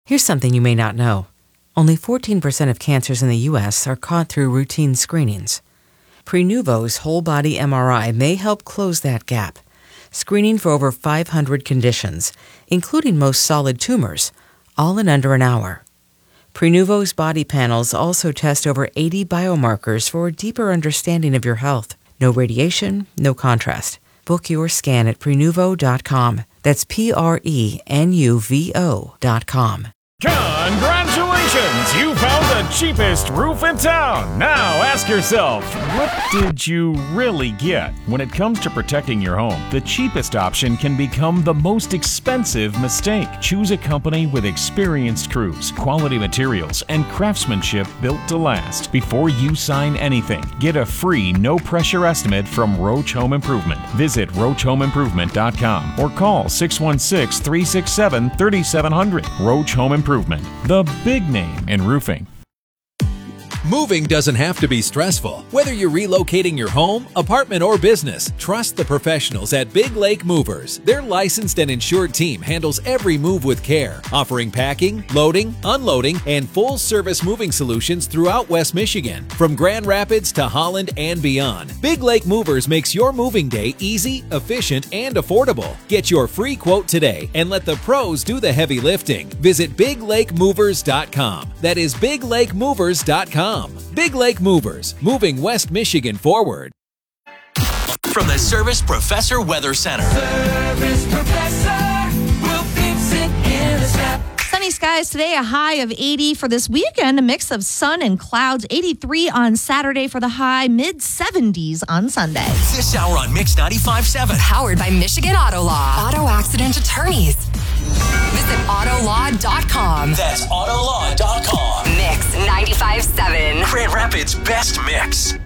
Here's something you may not know. Only 14% of cancers in the U.S. are caught through routine screenings. Prenuvo's whole-body MRI may help close that gap, screening for over 500 conditions, including most solid tumors, all in under an hour. Prenuvo's body panels also test over 80 biomarkers for a deeper understanding of your health. No radiation, no contrast. Book your scan at Prenuvo.com. That's Prenuvo.com. Congratulations! You found the cheapest roof in town! Now ask yourself, what did you really get? When it comes to protecting your home, the cheapest option can become the most expensive mistake. Choose a company with experienced crews, quality materials, and craftsmanship built to last. Before you sign anything, get a free no-pressure estimate from Roach Home Improvement. Visit RoachHomeImprovement.com or call 616-367-3700. Roach Home Improvement, the big name in roofing. Moving doesn't have to be stressful. Whether you're relocating your home, apartment, or business, trust the professionals at Big Lake Movers. Their licensed and insured team handles every move with care, offering packing, loading, unloading, and full-service moving solutions throughout West Michigan, from Grand Rapids to Holland and beyond. Big Lake Movers makes your moving day easy, efficient, and affordable. Get your free quote today and let the pros do the heavy lifting. Visit BigLakeMovers.com. That is BigLakeMovers.com. Big Lake Movers, moving West Michigan forward. From the Service Professor Weather Center. Service Professor will fix it in a snap. Sunny skies today, a high of 80 for this weekend, a mix of sun and clouds, 83 on Saturday for the high, mid-70s on Sunday. This hour on Mix 95.7. Powered by Michigan Auto Law. Auto accident attorneys. Visit Autolaw.com. That's Autolaw.com. Mix 95.7. Grand Rapids' best mix.